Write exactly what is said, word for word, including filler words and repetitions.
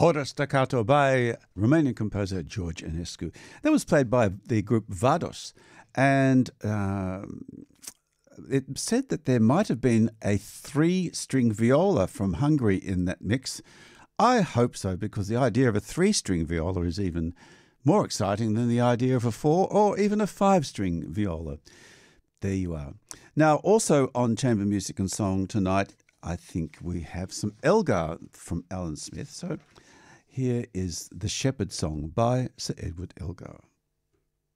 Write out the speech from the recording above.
Hora Staccato by Romanian composer George Enescu. That was played by the group Vados, and uh, it said that there might have been a three-string viola from Hungary in that mix. I hope so, because the idea of a three-string viola is even more exciting than the idea of a four or even a five-string viola. There you are. Now, also on Chamber Music and Song tonight, I think we have some Elgar from Alan Smith. So here is The Shepherd Song by Sir Edward Elgar.